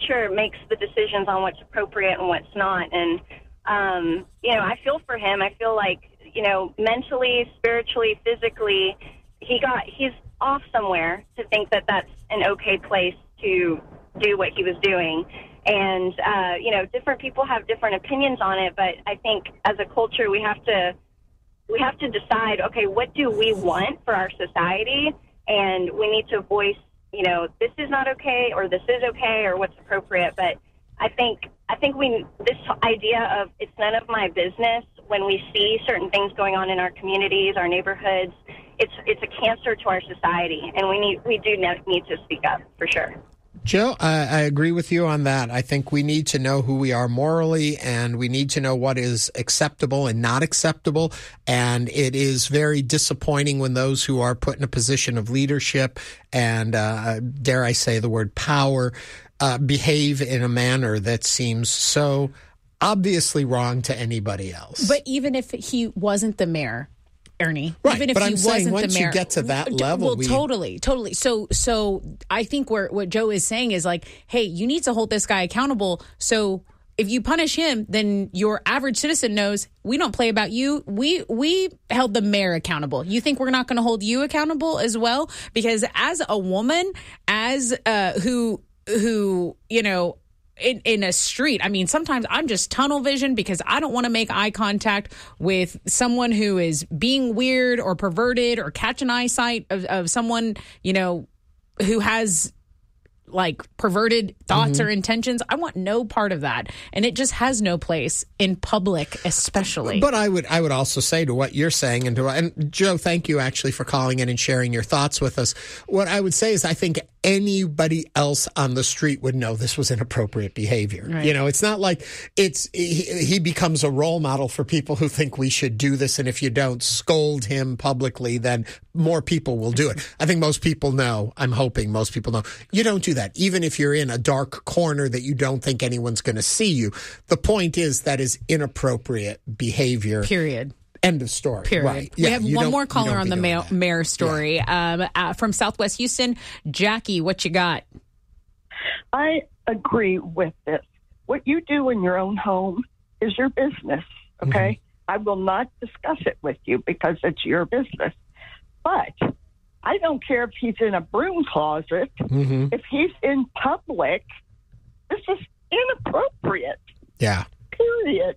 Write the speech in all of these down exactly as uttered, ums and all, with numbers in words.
culture makes the decisions on what's appropriate and what's not. And, um, you know, I feel for him. I feel like, you know, mentally, spiritually, physically, he got, he's off somewhere to think that that's an okay place to do what he was doing. And, uh, you know, different people have different opinions on it, but I think as a culture we have to we have to decide, okay, what do we want for our society? And we need to voice, you know, this is not okay or this is okay or what's appropriate. But I think I think we this idea of it's none of my business when we see certain things going on in our communities, our neighborhoods, it's it's a cancer to our society, and we need we do need to speak up for sure. Jill, I, I agree with you on that. I think we need to know who we are morally, and we need to know what is acceptable and not acceptable. And it is very disappointing when those who are put in a position of leadership and, uh, dare I say the word power, uh, behave in a manner that seems so obviously wrong to anybody else. But even if he wasn't the mayor, Ernie, right, even if but he I'm wasn't saying once the mayor, you get to that level, well, we... totally, totally. So, so I think where what Joe is saying is like, hey, you need to hold this guy accountable. So if you punish him, then your average citizen knows we don't play about you. We we held the mayor accountable. You think we're not going to hold you accountable as well? Because as a woman, as uh, who who you know. In, in a street, I mean, sometimes I'm just tunnel vision because I don't want to make eye contact with someone who is being weird or perverted or catch an eyesight of, of someone, you know, who has like perverted thoughts mm-hmm. or intentions. I want no part of that. And it just has no place in public, especially. But I would I would also say to what you're saying, and to and Joe, thank you actually for calling in and sharing your thoughts with us. What I would say is I think anybody else on the street would know this was inappropriate behavior. Right. You know, it's not like it's he, he becomes a role model for people who think we should do this. And if you don't scold him publicly, then more people will do it. I think most people know. I'm hoping most people know. You don't do that. Even if you're in a dark corner that you don't think anyone's going to see you. The point is that is inappropriate behavior. Period. End of story. Period. Right. We yeah, have one more caller on the mayor, mayor story yeah. um, uh, from Southwest Houston. Jackie, what you got? I agree with this. What you do in your own home is your business, okay? Mm-hmm. I will not discuss it with you because it's your business. But I don't care if he's in a broom closet. Mm-hmm. If he's in public, this is inappropriate. Yeah. Period.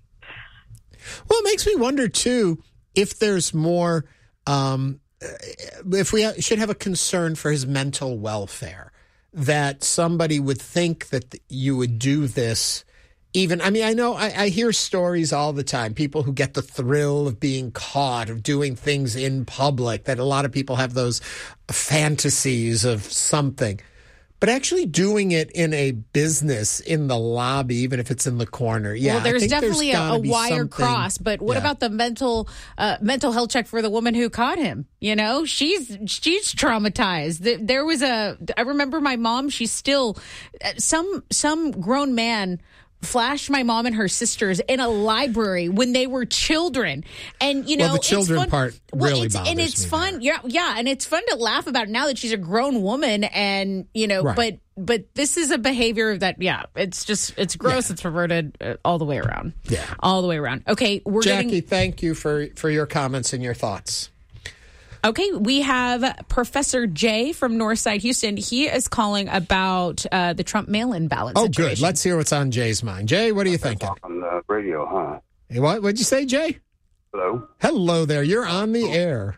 Well, it makes me wonder, too, if there's more, um, if we ha- should have a concern for his mental welfare, that somebody would think that you would do this even. I mean, I know I, I hear stories all the time, people who get the thrill of being caught, of doing things in public, that a lot of people have those fantasies of something. But actually doing it in a business, in the lobby, even if it's in the corner, yeah. Well, there's I think definitely there's a, a wire something. cross. But what yeah. about the mental uh, mental health check for the woman who caught him? You know, she's she's traumatized. There was a. I remember my mom. She's still some some grown man flashed my mom and her sisters in a library when they were children. And, you know, well, the children it's fun. part well, really it's, bothers and it's me fun. there. Yeah. Yeah. And it's fun to laugh about now that she's a grown woman and, you know, right. but, but this is a behavior that, yeah, it's just, it's gross. Yeah. It's perverted uh, all the way around. Yeah. All the way around. Okay. We're Jackie, getting... thank you for, for your comments and your thoughts. Okay, we have Professor Jay from Northside Houston. He is calling about uh, the Trump mail-in ballot oh, situation. good. Let's hear what's on Jay's mind. Jay, what are you thinking? On the radio, huh? Hey, what? What'd you say, Jay? Hello? Hello there. You're on the air.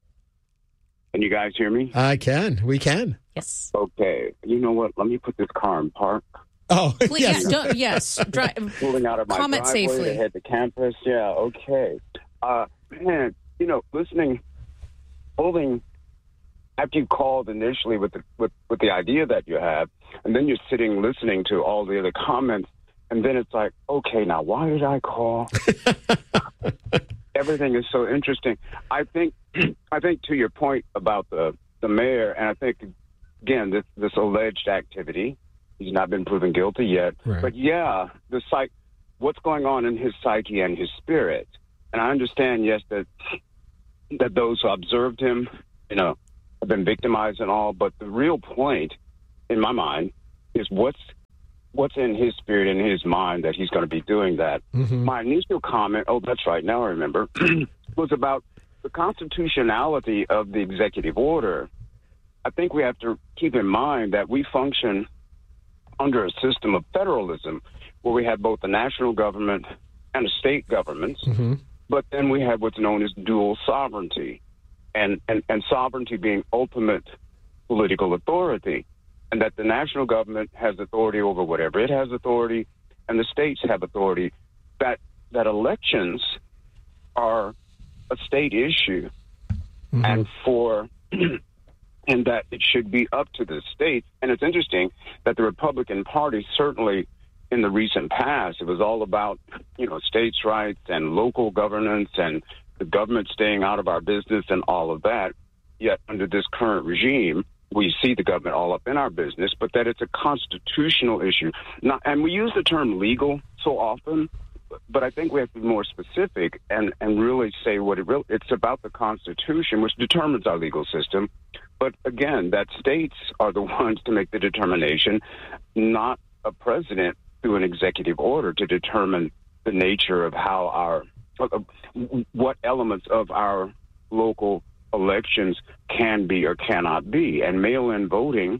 Can you guys hear me? I can. We can. Yes. Okay. You know what? Let me put this car in park. Oh, Please, yes. yeah, don't, yes. Dri- Pulling out of my comment driveway safely. to head to campus. Yeah, okay. Uh, man, you know, listening... holding after you called initially with the with, with the idea that you have, and then you're sitting listening to all the other comments, and then it's like, okay, now why did I call? Everything is so interesting. I think I think to your point about the, the mayor, and I think again this this alleged activity, he's not been proven guilty yet. Right. But yeah, the psych what's going on in his psyche and his spirit. And I understand, yes, that that those who observed him, you know, have been victimized and all, but the real point, in my mind, is what's what's in his spirit and his mind that he's going to be doing that. Mm-hmm. My initial comment, oh, that's right, now I remember, was about the constitutionality of the executive order. I think we have to keep in mind that we function under a system of federalism where we have both the national government and the state governments, mm-hmm. but then we have what's known as dual sovereignty, and, and, and sovereignty being ultimate political authority, and that the national government has authority over whatever it has authority, and the states have authority, that that elections are a state issue, mm-hmm. and for and that it should be up to the states. And it's interesting that the Republican Party, certainly in the recent past, it was all about, you know, states' rights and local governance and the government staying out of our business and all of that. Yet under this current regime, we see the government all up in our business, but that it's a constitutional issue. Not, and we use the term legal so often, but I think we have to be more specific and, and really say what it really, it's about the Constitution, which determines our legal system. But again, that states are the ones to make the determination, not a president through an executive order to determine the nature of how our, uh, what elements of our local elections can be or cannot be. And mail-in voting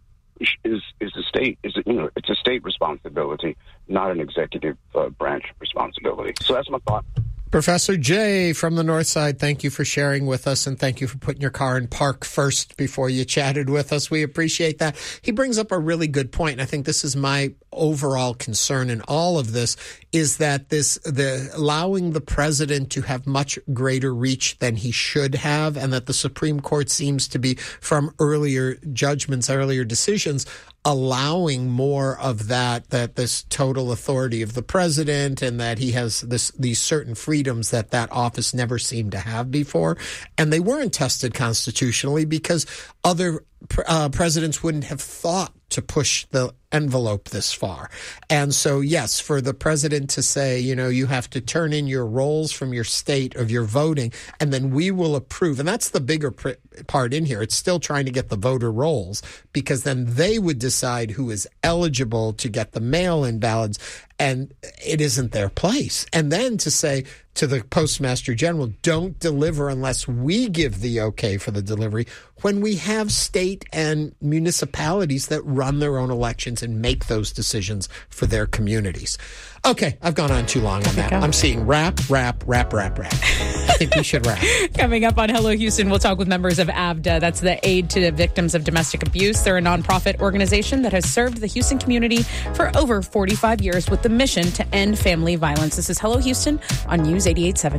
is is a state is you know it's a state responsibility, not an executive uh, branch responsibility. So that's my thought. Professor Jay from the North Side, thank you for sharing with us, and thank you for putting your car in park first before you chatted with us. We appreciate that. He brings up a really good point, and I think this is my overall concern in all of this, is that this the allowing the president to have much greater reach than he should have, and that the Supreme Court seems to be, from earlier judgments, earlier decisions, allowing more of that, that this total authority of the president, and that he has this these certain freedoms that that office never seemed to have before. And they weren't tested constitutionally because other uh, presidents wouldn't have thought to push the envelope this far. And so, yes, for the president to say, you know, you have to turn in your rolls from your state of your voting, and then we will approve. And that's the bigger pr- part in here. It's still trying to get the voter rolls, because then they would decide who is eligible to get the mail-in ballots, and it isn't their place. And then to say to the Postmaster General, don't deliver unless we give the okay for the delivery, when we have state and municipalities that run their own elections and make those decisions for their communities. Okay, I've gone on too long on that. I'm seeing rap, rap, rap, rap, rap. I think we should wrap. Coming up on Hello Houston, we'll talk with members of AVDA. That's the Aid to Victims of Domestic Abuse. They're a nonprofit organization that has served the Houston community for over forty-five years with the mission to end family violence. This is Hello Houston on News eighty-eight point seven.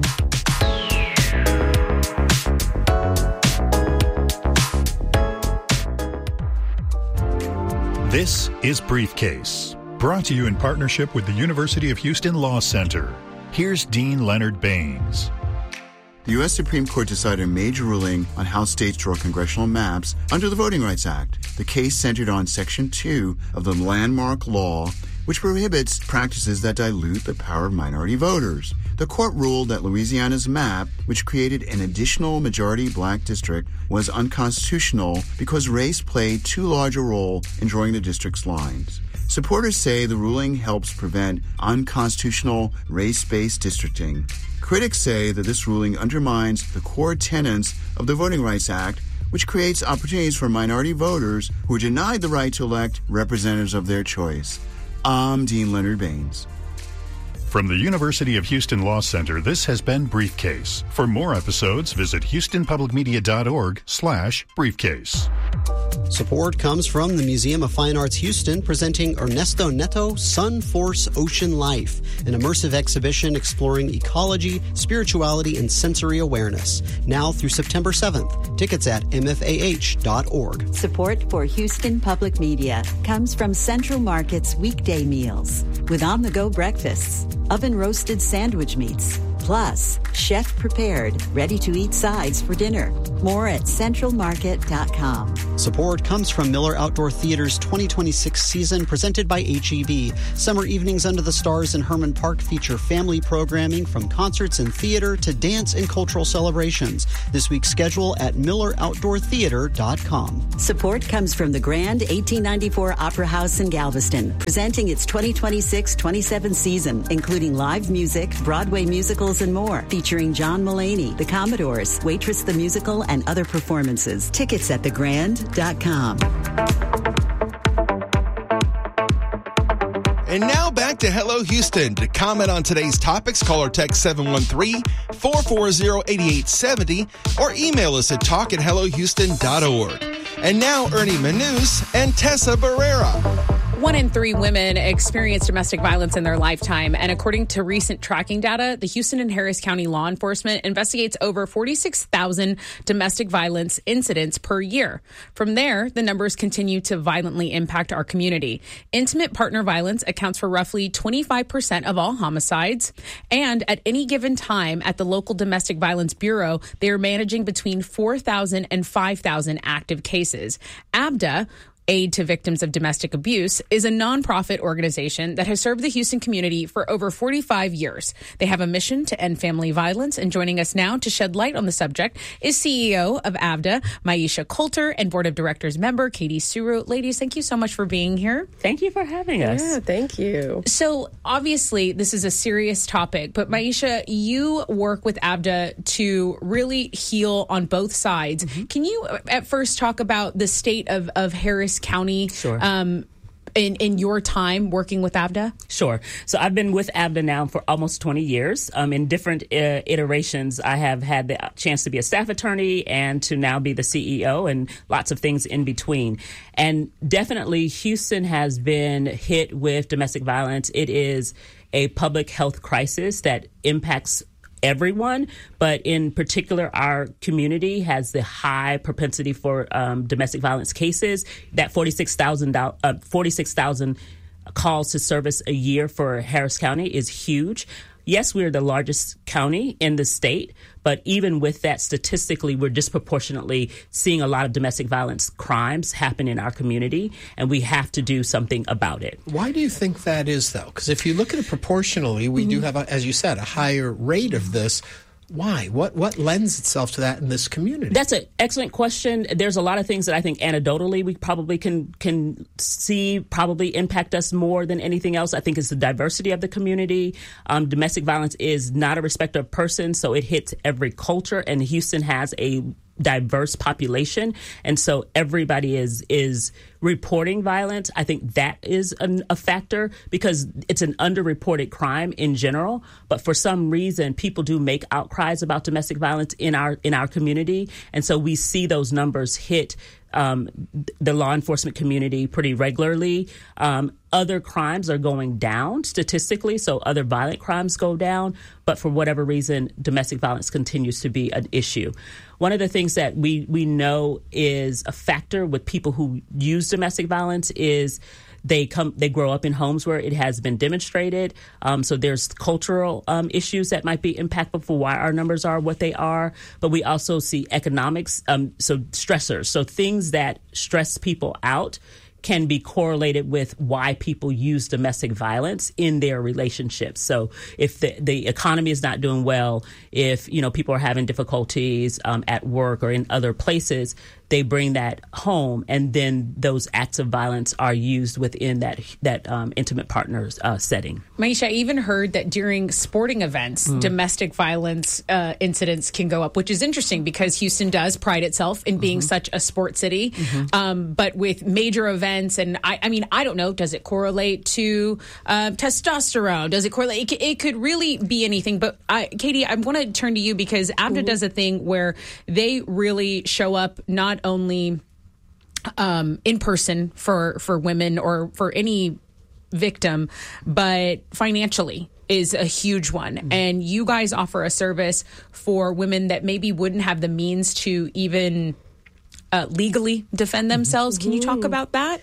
This is Briefcase, brought to you in partnership with the University of Houston Law Center. Here's Dean Leonard Baines. The U S Supreme Court decided a major ruling on how states draw congressional maps under the Voting Rights Act. The case centered on Section two of the landmark law, which prohibits practices that dilute the power of minority voters. The court ruled that Louisiana's map, which created an additional majority black district, was unconstitutional because race played too large a role in drawing the district's lines. Supporters say the ruling helps prevent unconstitutional race-based districting. Critics say that this ruling undermines the core tenets of the Voting Rights Act, which creates opportunities for minority voters who are denied the right to elect representatives of their choice. I'm Dean Leonard Baines. From the University of Houston Law Center, this has been Briefcase. For more episodes, visit houstonpublicmedia.org slash briefcase. Support comes from the Museum of Fine Arts Houston, presenting Ernesto Neto, Sun Force Ocean Life, an immersive exhibition exploring ecology, spirituality, and sensory awareness. Now through September seventh. Tickets at m f a h dot org. Support for Houston Public Media comes from Central Market's weekday meals with on-the-go breakfasts, oven-roasted sandwich meats, Plus, chef prepared, ready to eat sides for dinner. More at central market dot com. Support comes from Miller Outdoor Theater's twenty twenty-six season, presented by H E B. Summer evenings under the stars in Herman Park feature family programming from concerts and theater to dance and cultural celebrations. This week's schedule at miller outdoor theater dot com. Support comes from the Grand eighteen ninety-four Opera House in Galveston, presenting its twenty twenty-six twenty-seven season, including live music, Broadway musicals, and more, featuring John Mulaney, the Commodores, Waitress the Musical, and other performances. Tickets at the grand dot com. And now back to Hello Houston. To comment on today's topics, call or text seven one three, four four zero, eight eight seven zero or email us at talk at hello houston dot org. And now Ernie Manous and Tessa Barrera. One in three women experience domestic violence in their lifetime. And according to recent tracking data, the Houston and Harris County law enforcement investigates over forty-six thousand domestic violence incidents per year. From there, the numbers continue to violently impact our community. Intimate partner violence accounts for roughly twenty-five percent of all homicides. And at any given time at the local Domestic Violence Bureau, they are managing between four thousand and five thousand active cases. ABDA, Aid to Victims of Domestic Abuse, is a nonprofit organization that has served the Houston community for over forty-five years. They have a mission to end family violence, and joining us now to shed light on the subject is C E O of ABDA, Maisha Coulter, and Board of Directors member Katie Suru. Ladies, thank you so much for being here. Thank you for having us. Yeah, thank you. So obviously this is a serious topic, but Maisha, you work with ABDA to really heal on both sides. Mm-hmm. Can you at first talk about the state of, of Harris County sure. um, in, in your time working with ABDA? Sure. So I've been with ABDA now for almost twenty years. Um, in different uh, iterations, I have had the chance to be a staff attorney and to now be the C E O and lots of things in between. And definitely Houston has been hit with domestic violence. It is a public health crisis that impacts everyone, but in particular, our community has the high propensity for um, domestic violence cases. That forty-six thousand uh, forty-six thousand calls to service a year for Harris County is huge. Yes, we're the largest county in the state, but even with that, statistically, we're disproportionately seeing a lot of domestic violence crimes happen in our community, and we have to do something about it. Why do you think that is, though? Because if you look at it proportionally, we mm-hmm. do have, a, as you said, a higher rate of this. Why? What what lends itself to that in this community? That's an excellent question. There's a lot of things that I think anecdotally we probably can can see probably impact us more than anything else. I think it's the diversity of the community. Um, domestic violence is not a respecter of person, so it hits every culture, and Houston has a diverse population, and so everybody is is reporting violence. I think that is an, a factor because it's an underreported crime in general, but for some reason people do make outcries about domestic violence in our in our community, and so we see those numbers hit um, the law enforcement community pretty regularly. Um, other crimes are going down statistically, so other violent crimes go down, but for whatever reason, domestic violence continues to be an issue. One of the things that we, we know is a factor with people who use domestic violence is they come they grow up in homes where it has been demonstrated. Um, so there's cultural um, issues that might be impactful for why our numbers are what they are. But we also see economics, um, so stressors, so things that stress people out can be correlated with why people use domestic violence in their relationships. So if the, the economy is not doing well, if you know people are having difficulties um, at work or in other places, they bring that home, and then those acts of violence are used within that that um, intimate partners uh, setting. Maisha, I even heard that during sporting events, mm. domestic violence uh, incidents can go up, which is interesting because Houston does pride itself in being mm-hmm. such a sport city. Mm-hmm. Um, but with major events, and I, I mean, I don't know, does it correlate to uh, testosterone? Does it correlate? It, it could really be anything. But I, Katie, I want to turn to you because ABDA mm-hmm. does a thing where they really show up not only um, in person for, for women or for any victim, but financially is a huge one. Mm-hmm. And you guys offer a service for women that maybe wouldn't have the means to even uh, legally defend themselves. Mm-hmm. Can you talk about that?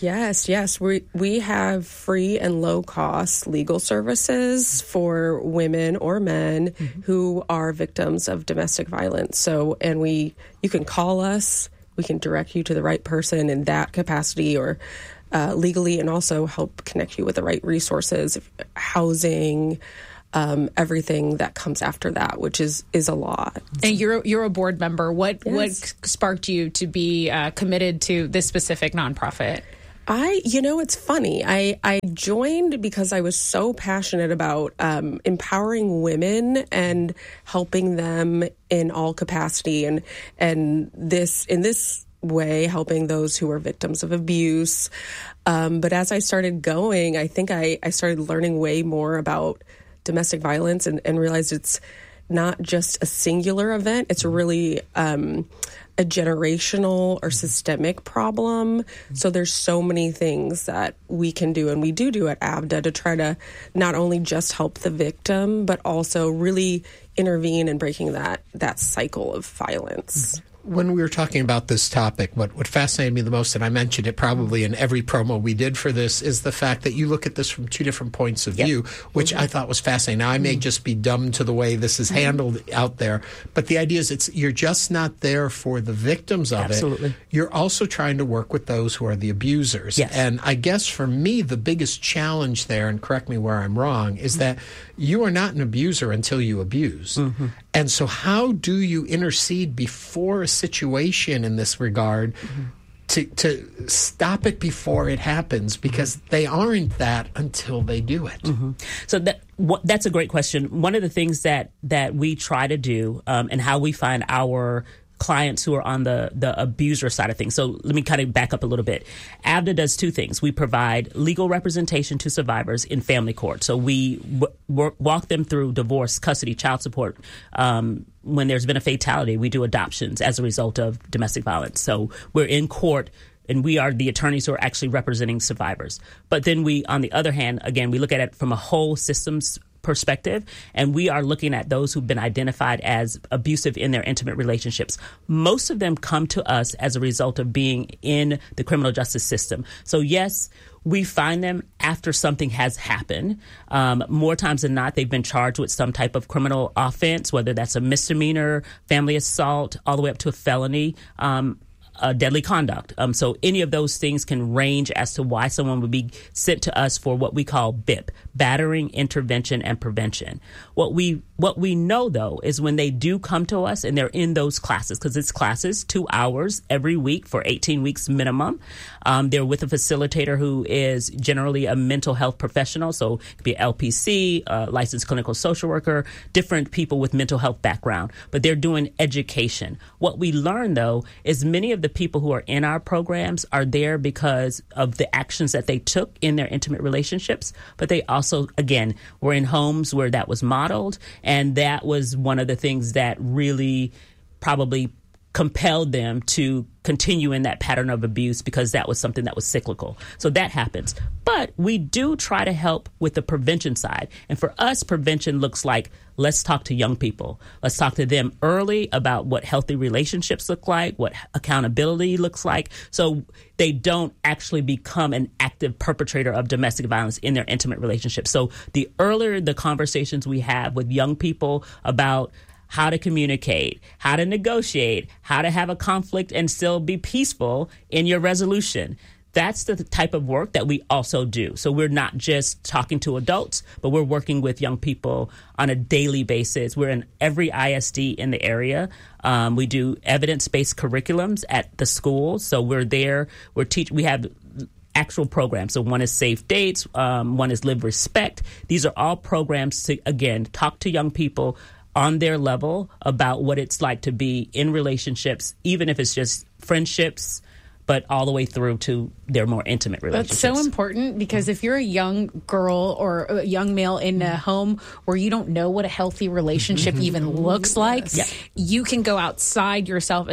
Yes, yes. We we have free and low-cost legal services for women or men mm-hmm. who are victims of domestic violence. So, and we, you can call us. We can direct you to the right person in that capacity or uh, legally, and also help connect you with the right resources, housing, Um, everything that comes after that, which is is a lot. And you're you're a board member. What yes. what sparked you to be uh, committed to this specific nonprofit? I, you know, it's funny. I, I joined because I was so passionate about um, empowering women and helping them in all capacity, and and this in this way helping those who are victims of abuse. Um, but as I started going, I think I, I started learning way more about domestic violence and, and realized it's not just a singular event. It's really um, a generational or systemic problem. So there's so many things that we can do, and we do do at ABDA to try to not only just help the victim, but also really intervene in breaking that, that cycle of violence. When we were talking about this topic, what, what fascinated me the most, and I mentioned it probably in every promo we did for this, is the fact that you look at this from two different points of yep. view, which mm-hmm. I thought was fascinating. Now, I may mm-hmm. just be dumb to the way this is handled mm-hmm. out there, but the idea is it's you're just not there for the victims of Absolutely. it. You're also trying to work with those who are the abusers. Yes. And I guess for me, the biggest challenge there, and correct me where I'm wrong, is that you are not an abuser until you abuse. Mm-hmm. And so how do you intercede before a situation in this regard mm-hmm. to, to stop it before it happens? Because they aren't that until they do it. Mm-hmm. So that what, that's a great question. One of the things that, that we try to do um, and how we find our clients who are on the, the abuser side of things. So let me kind of back up a little bit. ABDA does two things. We provide legal representation to survivors in family court. So we w- w- walk them through divorce, custody, child support. Um, when there's been a fatality, we do adoptions as a result of domestic violence. So we're in court, and we are the attorneys who are actually representing survivors. But then we, on the other hand, again, we look at it from a whole systems perspective, and we are looking at those who've been identified as abusive in their intimate relationships. Most of them come to us as a result of being in the criminal justice system. So yes, we find them after something has happened. Um, more times than not, they've been charged with some type of criminal offense, whether that's a misdemeanor, family assault, all the way up to a felony. Um, Uh, deadly conduct. Um, so any of those things can range as to why someone would be sent to us for what we call B I P, battering, intervention, and prevention. What we what we know, though, is when they do come to us and they're in those classes, because it's classes, two hours every week for eighteen weeks minimum. Um, they're with a facilitator who is generally a mental health professional, so it could be an L P C, a licensed clinical social worker, different people with mental health background, but they're doing education. What we learn, though, is many of the people who are in our programs are there because of the actions that they took in their intimate relationships, but they also, again, were in homes where that was modeled, and that was one of the things that really probably compelled them to continue in that pattern of abuse, because that was something that was cyclical. So that happens. But we do try to help with the prevention side. And for us, prevention looks like, let's talk to young people. Let's talk to them early about what healthy relationships look like, what accountability looks like, so they don't actually become an active perpetrator of domestic violence in their intimate relationships. So the earlier the conversations we have with young people about how to communicate, how to negotiate, how to have a conflict and still be peaceful in your resolution. That's the type of work that we also do. So we're not just talking to adults, but we're working with young people on a daily basis. We're in every I S D in the area. Um, we do evidence-based curriculums at the school. So we're there. We're teach. We have actual programs. So one is Safe Dates. Um, one is Live Respect. These are all programs to, again, talk to young people on their level about what it's like to be in relationships, even if it's just friendships, but all the way through to their more intimate relationships. That's so important, because if you're a young girl or a young male in a home where you don't know what a healthy relationship even looks like, yeah. you can go outside yourself and say,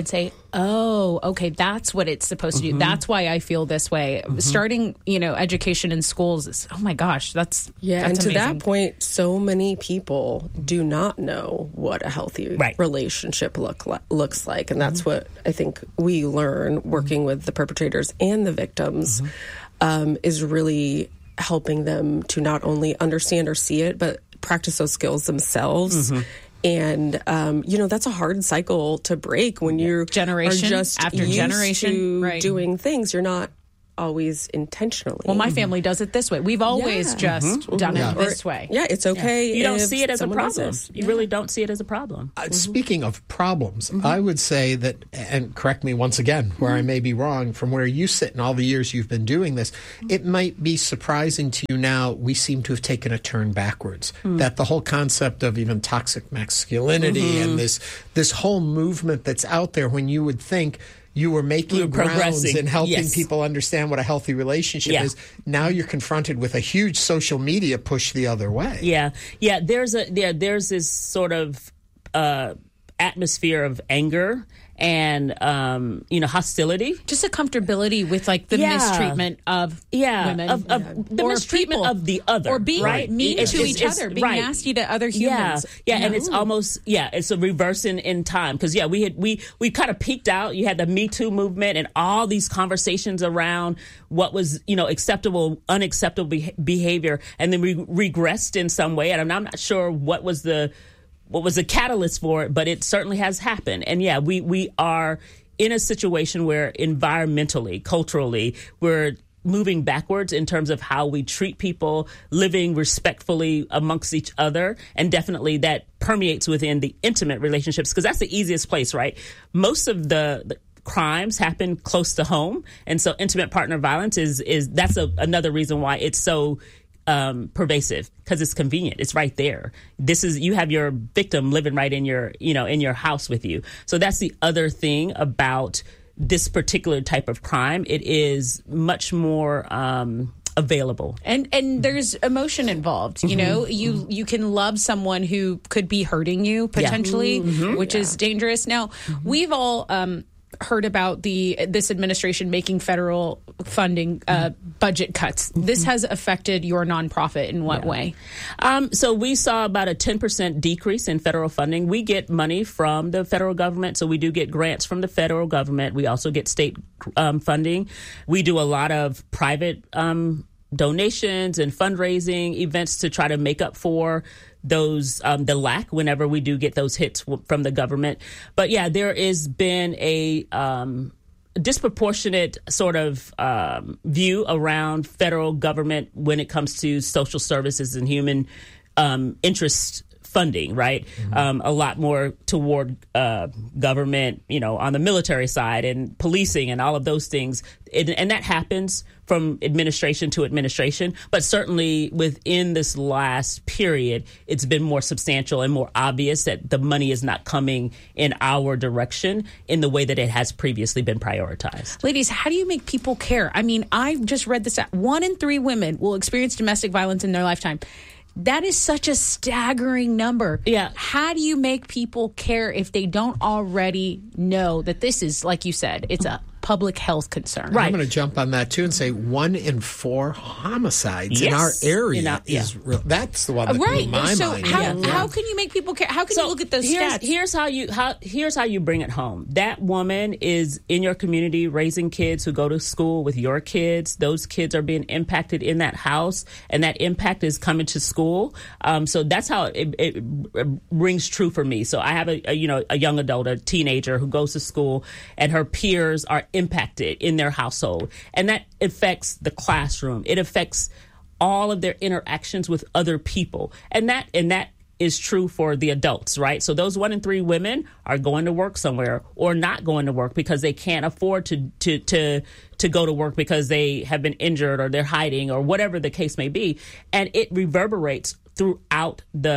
Oh, okay. That's what it's supposed to do. Mm-hmm. That's why I feel this way. Mm-hmm. Starting, you know, education in schools is, oh my gosh, that's yeah. that's and to amazing. that point, so many people do not know what a healthy right. relationship look li- looks like, and that's mm-hmm. what I think we learn working mm-hmm. with the perpetrators and the victims mm-hmm. um, is really helping them to not only understand or see it, but practice those skills themselves. Mm-hmm. And, um, you know, that's a hard cycle to break when you generation are just after used generation to right. doing things. You're not always intentionally. Well, my family does it this way. We've always yeah. just mm-hmm. done yeah. it this way. Yeah, it's okay. Yeah. You don't if see it as a problem. You yeah. really don't see it as a problem. Uh, mm-hmm. Speaking of problems, mm-hmm. I would say that, and correct me once again where mm-hmm. I may be wrong, from where you sit in all the years you've been doing this, mm-hmm. it might be surprising to you now we seem to have taken a turn backwards. Mm-hmm. That the whole concept of even toxic masculinity mm-hmm. and this this whole movement that's out there, when you would think you were making we were grounds and helping yes. people understand what a healthy relationship yeah. is. Now you're confronted with a huge social media push the other way. Yeah, yeah. There's a there, there's this sort of uh, atmosphere of anger and um, you know, hostility, just a comfortability with like the yeah. mistreatment of yeah, women, of, of yeah. the or mistreatment people. of the other, or being right? mean It's, to it's, each it's, other, being right. nasty to other humans. Yeah, yeah, you and know? it's almost yeah, it's a reverse in, in time because yeah, we had we we kind of peaked out. You had the Me Too movement and all these conversations around what was you know acceptable, unacceptable be- behavior, and then we regressed in some way. And I'm, I'm not sure what was the what was the catalyst for it, but it certainly has happened. And yeah, we we are in a situation where environmentally, culturally, we're moving backwards in terms of how we treat people, living respectfully amongst each other. And definitely that permeates within the intimate relationships, because that's the easiest place, right? Most of the, the crimes happen close to home. And so intimate partner violence is, is that's a, another reason why it's so Um, pervasive, because it's convenient. It's right there. This is, you have your victim living right in your, you know, in your house with you. So that's the other thing about this particular type of crime. It is much more um, available. And and there's emotion involved. You know, Mm-hmm. you you can love someone who could be hurting you potentially, Yeah. Mm-hmm. which Yeah. is dangerous. Now, mm-hmm. we've all um, heard about the this administration making federal funding uh, budget cuts. Mm-hmm. This has affected your nonprofit in what Yeah. way? Um, so we saw about a ten percent decrease in federal funding. We get money from the federal government, so we do get grants from the federal government. We also get state um, funding. We do a lot of private um, donations and fundraising events to try to make up for those um, the lack whenever we do get those hits w- from the government. But yeah, there has been a um, disproportionate sort of um, view around federal government when it comes to social services and human um, interest funding, right? Mm-hmm. Um, a lot more toward uh, government, you know, on the military side and policing and all of those things. It, and that happens from administration to administration. But certainly within this last period, it's been more substantial and more obvious that the money is not coming in our direction in the way that it has previously been prioritized. Ladies, how do you make people care? I mean, I just read this. One in three women will experience domestic violence in their lifetime. That is such a staggering number. Yeah. How do you make people care if they don't already know that this is, like you said, it's a public health concern? Right. I'm going to jump on that too and say one in four homicides Yes. in our area In our- yeah. is real. That's the one that Right. blew my so mind. how Yeah. how can you make people care? How can So you look at those here's, stats? Here's how you how here's how you bring it home. That woman is in your community raising kids who go to school with your kids. Those kids are being impacted in that house, and that impact is coming to school. Um, so that's how it, it rings true for me. So I have a, a you know a young adult, a teenager who goes to school, and her peers are impacted in their household, and that affects the classroom. It affects all of their interactions with other people, and that and that is true for the adults, right? So those one in three women are going to work somewhere or not going to work because they can't afford to to to to go to work because they have been injured or they're hiding or whatever the case may be, and it reverberates throughout the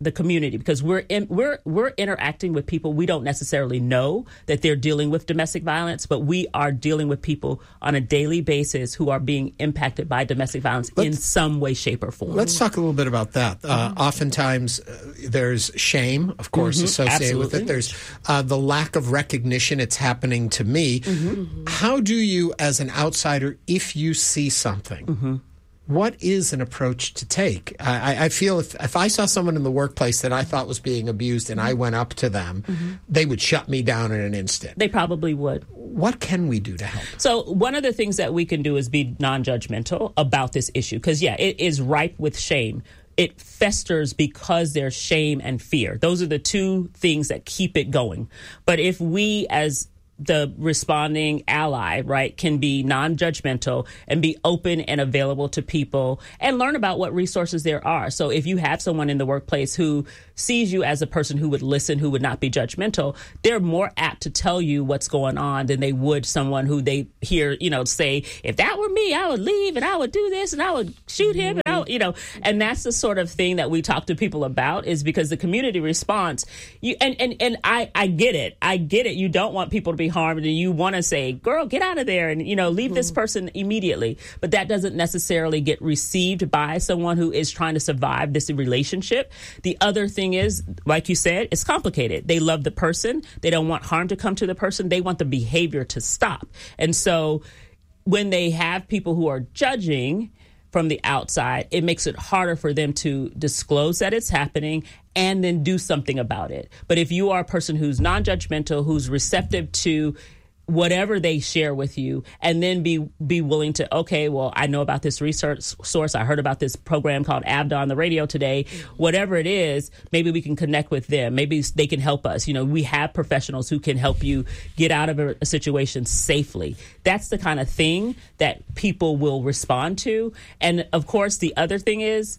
the community, because we're in, we're we're interacting with people we don't necessarily know that they're dealing with domestic violence, but we are dealing with people on a daily basis who are being impacted by domestic violence let's, in some way, shape, or form. Let's talk a little bit about that. Uh, mm-hmm. Oftentimes, uh, there's shame, of course, mm-hmm. associated Absolutely. with it. There's uh, the lack of recognition. It's happening to me. Mm-hmm. How do you, as an outsider, if you see something? Mm-hmm. What is an approach to take? I, I feel if, if I saw someone in the workplace that I thought was being abused and I went up to them, mm-hmm. they would shut me down in an instant. They probably would. What can we do to help? So one of the things that we can do is be non-judgmental about this issue, because, yeah, it is ripe with shame. It festers because there's shame and fear. Those are the two things that keep it going. But if we, as the responding ally, right, can be non-judgmental and be open and available to people and learn about what resources there are. So if you have someone in the workplace who sees you as a person who would listen, who would not be judgmental, they're more apt to tell you what's going on than they would someone who they hear, you know, say, if that were me, I would leave and I would do this and I would shoot him. And I would, you know, and that's the sort of thing that we talk to people about, is because the community response, you and, and, and I, I get it. I get it. You don't want people to be harmed and you want to say, girl, get out of there and, you know, leave mm-hmm. this person immediately. But that doesn't necessarily get received by someone who is trying to survive this relationship. The other thing is, like you said, it's complicated. They love the person. They don't want harm to come to the person. They want the behavior to stop. And so when they have people who are judging from the outside, it makes it harder for them to disclose that it's happening and then do something about it. But if you are a person who's non-judgmental, who's receptive to whatever they share with you, and then be be willing to, okay, well, I know about this research source. I heard about this program called A B D A on the radio today. Whatever it is, maybe we can connect with them. Maybe they can help us. You know, we have professionals who can help you get out of a, a situation safely. That's the kind of thing that people will respond to. And of course, the other thing is,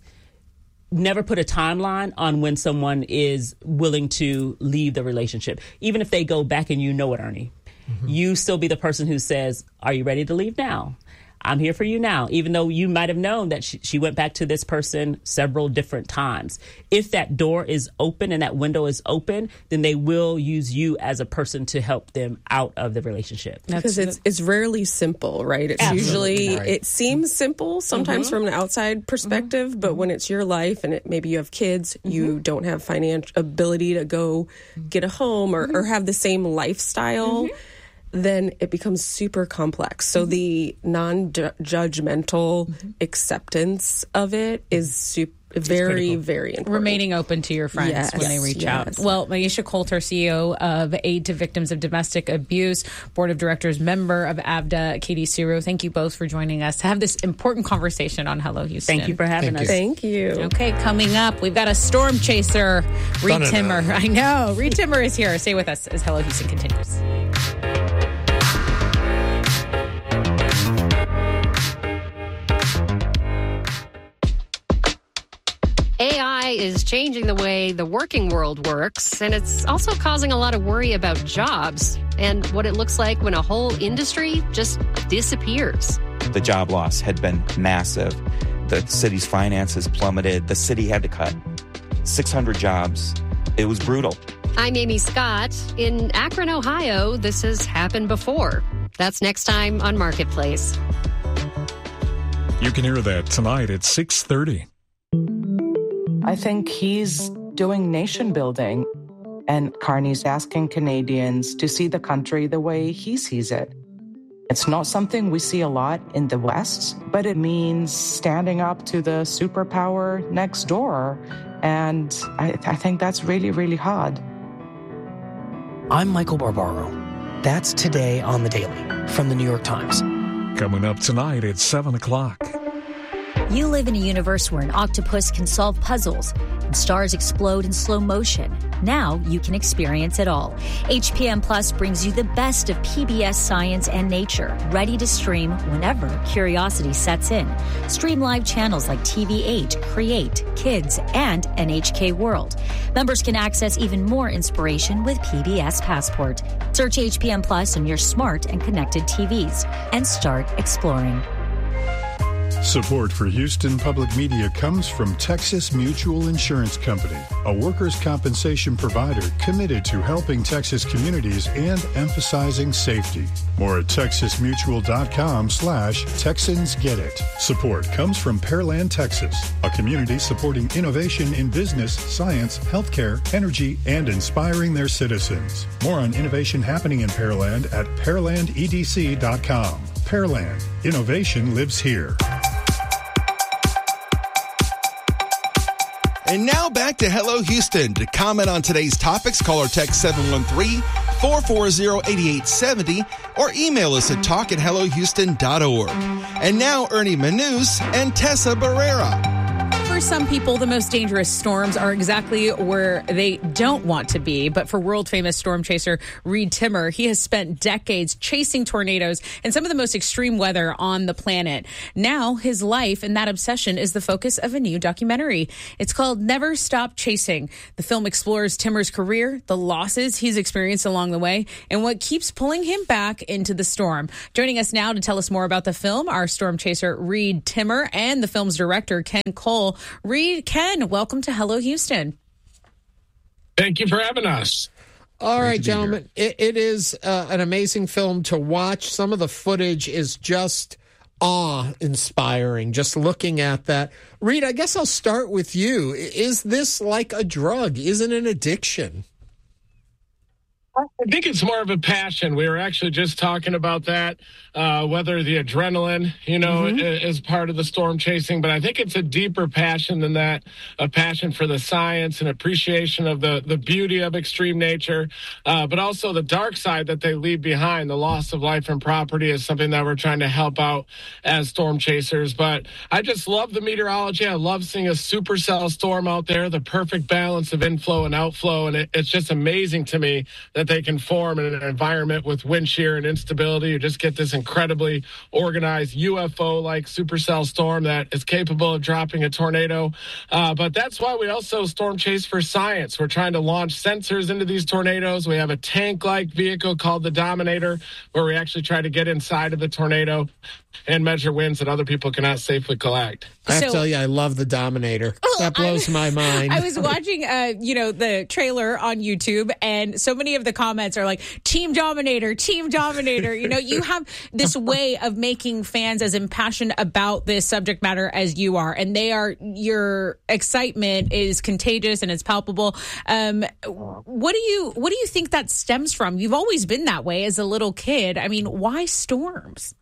never put a timeline on when someone is willing to leave the relationship. Even if they go back and you know it, Ernie. Mm-hmm. You still be the person who says, are you ready to leave now? I'm here for you now, even though you might have known that she, she went back to this person several different times. If that door is open and that window is open, then they will use you as a person to help them out of the relationship. Because it's it's rarely simple, right? It's Absolutely. usually, right. It seems simple sometimes mm-hmm. from an outside perspective, mm-hmm. but when it's your life and it, maybe you have kids, mm-hmm. you don't have financial ability to go get a home or, mm-hmm. or have the same lifestyle. Mm-hmm. Then it becomes super complex. So mm-hmm. the non-judgmental mm-hmm. acceptance of it is super, very, very important. Remaining open to your friends yes. when they reach yes. out. Well, Maisha Coulter, C E O of Aid to Victims of Domestic Abuse, Board of Directors member of A B D A, Katie Sirow, thank you both for joining us to have this important conversation on Hello Houston. Thank you for having thank us. You. Thank you. Okay, coming up, we've got a storm chaser, Reed Timmer. I know. Reed Timmer is here. Stay with us as Hello Houston continues. A I is changing the way the working world works, and it's also causing a lot of worry about jobs and what it looks like when a whole industry just disappears. The job loss had been massive. The city's finances plummeted. The city had to cut six hundred jobs. It was brutal. I'm Amy Scott. In Akron, Ohio, this has happened before. That's next time on Marketplace. You can hear that tonight at six thirty. I think he's doing nation building, and Carney's asking Canadians to see the country the way he sees it. It's not something we see a lot in the West, but it means standing up to the superpower next door, and I, I think that's really, really hard. I'm Michael Barbaro. That's Today on the Daily from the New York Times. Coming up tonight at seven o'clock. You live in a universe where an octopus can solve puzzles and stars explode in slow motion. Now you can experience it all. H P M Plus brings you the best of P B S science and nature, ready to stream whenever curiosity sets in. Stream live channels like T V eight, Create, Kids, and N H K World. Members can access even more inspiration with P B S Passport. Search H P M Plus on your smart and connected T Vs and start exploring. Support for Houston Public Media comes from Texas Mutual Insurance Company, a workers' compensation provider committed to helping Texas communities and emphasizing safety. More at texasmutual.com slash Texans Get It. Support comes from Pearland, Texas, a community supporting innovation in business, science, healthcare, energy, and inspiring their citizens. More on innovation happening in Pearland at pearland e d c dot com. Pearland. Innovation lives here. And now back to Hello Houston. To comment on today's topics, call or text seven one three, four four zero, eight eight seven zero or email us at talk at hello houston dot org. And now Ernie Manous and Tessa Barrera. For some people, the most dangerous storms are exactly where they don't want to be. But for world-famous storm chaser Reed Timmer, he has spent decades chasing tornadoes and some of the most extreme weather on the planet. Now, his life and that obsession is the focus of a new documentary. It's called Never Stop Chasing. The film explores Timmer's career, the losses he's experienced along the way, and what keeps pulling him back into the storm. Joining us now to tell us more about the film are storm chaser Reed Timmer and the film's director, Ken Cole. Reed, Ken, welcome to Hello Houston. Thank you for having us. All right, gentlemen, it, it is uh, an amazing film to watch. Some of the footage is just awe-inspiring, just looking at that. Reed, I guess I'll start with you. Is this like a drug? Is it an addiction? I think it's more of a passion. We were actually just talking about that, uh, whether the adrenaline, you know, mm-hmm. is part of the storm chasing. But I think it's a deeper passion than that, a passion for the science and appreciation of the, the beauty of extreme nature, uh, but also the dark side that they leave behind. The loss of life and property is something that we're trying to help out as storm chasers. But I just love the meteorology. I love seeing a supercell storm out there, the perfect balance of inflow and outflow. And it, it's just amazing to me that they can form in an environment with wind shear and instability. You just get this incredibly organized U F O-like supercell storm that is capable of dropping a tornado. Uh, but that's why we also storm chase for science. We're trying to launch sensors into these tornadoes. We have a tank-like vehicle called the Dominator, where we actually try to get inside of the tornado and measure winds that other people cannot safely collect. I have So- to tell you, I love the Dominator. That blows my mind. I was watching, uh, you know, the trailer on YouTube, and so many of the comments are like, Team Dominator, Team Dominator. You know, you have this way of making fans as impassioned about this subject matter as you are, and they are, your excitement is contagious and it's palpable. Um, what do you, what do you think that stems from? You've always been that way as a little kid. I mean, why storms?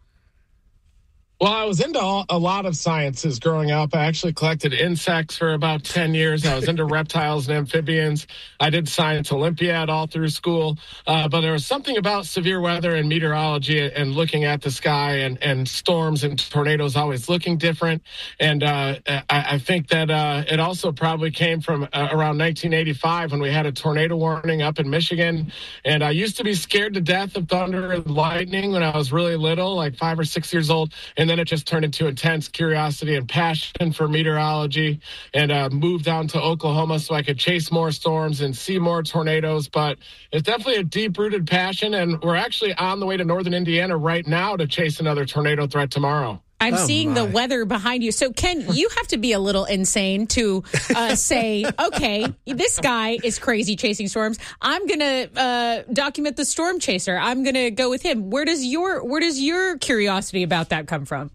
Well, I was into all, a lot of sciences growing up. I actually collected insects for about ten years. I was into reptiles and amphibians. I did Science Olympiad all through school. Uh, but there was something about severe weather and meteorology and looking at the sky and, and storms and tornadoes always looking different. And uh, I, I think that uh, it also probably came from uh, around nineteen eighty-five when we had a tornado warning up in Michigan. And I used to be scared to death of thunder and lightning when I was really little, like five or six years old. And then it just turned into intense curiosity and passion for meteorology, and uh, moved down to Oklahoma so I could chase more storms and see more tornadoes. But it's definitely a deep-rooted passion, and we're actually on the way to northern Indiana right now to chase another tornado threat tomorrow. I'm Oh, seeing my. the weather behind you. So, Ken, you have to be a little insane to uh, say, okay, this guy is crazy chasing storms. I'm going to uh, document the storm chaser. I'm going to go with him. Where does your where does your curiosity about that come from?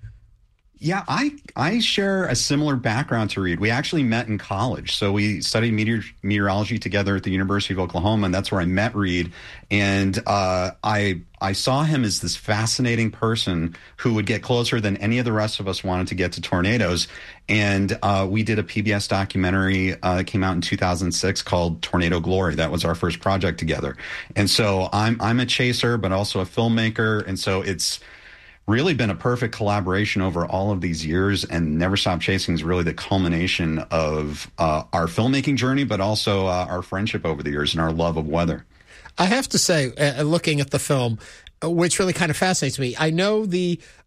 Yeah, I I share a similar background to Reed. We actually met in college. So we studied meteor, meteorology together at the University of Oklahoma, and that's where I met Reed. And uh, I I saw him as this fascinating person who would get closer than any of the rest of us wanted to get to tornadoes. And uh, we did a P B S documentary uh, that came out in two thousand six called Tornado Glory. That was our first project together. And so I'm I'm a chaser, but also a filmmaker. And so it's really been a perfect collaboration over all of these years, and Never Stop Chasing is really the culmination of uh, our filmmaking journey, but also uh, our friendship over the years and our love of weather. I have to say, uh, looking at the film, uh, which really kind of fascinates me, I know the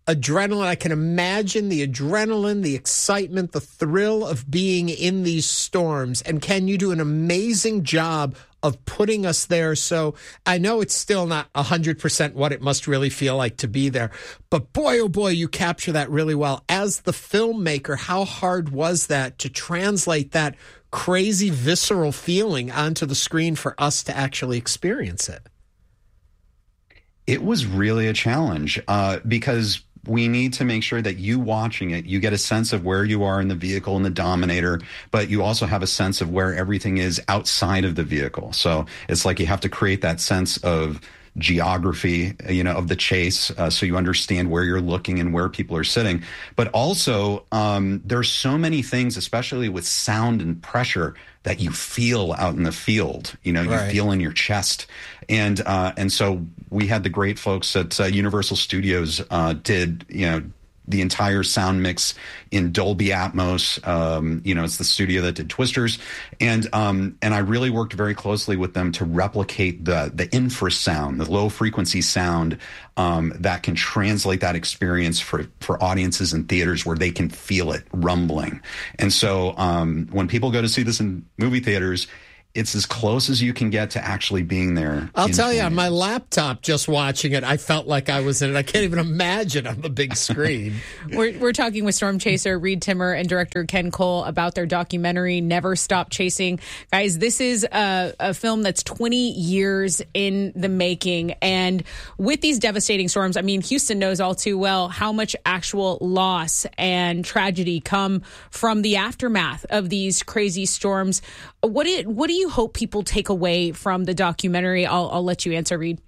adrenaline. I can imagine the adrenaline, the excitement, the thrill of being in these storms. And Ken, you do an amazing job of putting us there. So I know it's still not one hundred percent what it must really feel like to be there. But boy, oh boy, you capture that really well. As the filmmaker, how hard was that to translate that crazy, visceral feeling onto the screen for us to actually experience it? It was really a challenge uh, because we need to make sure that you watching it, you get a sense of where you are in the vehicle and the Dominator, but you also have a sense of where everything is outside of the vehicle. So it's like you have to create that sense of geography, you know, of the chase, uh, so you understand where you're looking and where people are sitting. But also, um, there's so many things, especially with sound and pressure, that you feel out in the field. You know, you Right. feel in your chest, and uh, and so we had the great folks at uh, Universal Studios uh, did you know. the entire sound mix in Dolby Atmos. Um, you know, it's the studio that did Twisters. And um, and I really worked very closely with them to replicate the the infrasound, the low frequency sound um, that can translate that experience for, for audiences in theaters where they can feel it rumbling. And so um, when people go to see this in movie theaters, it's as close as you can get to actually being there. I'll tell you, on my laptop, just watching it, I felt like I was in it. I can't even imagine on the big screen. We're, we're talking with Storm Chaser Reed Timmer and director Ken Cole about their documentary, Never Stop Chasing. Guys, this is a, a film that's twenty years in the making. And with these devastating storms, I mean, Houston knows all too well how much actual loss and tragedy come from the aftermath of these crazy storms. What do you, what do you hope people take away from the documentary? I'll, I'll let you answer, Reed.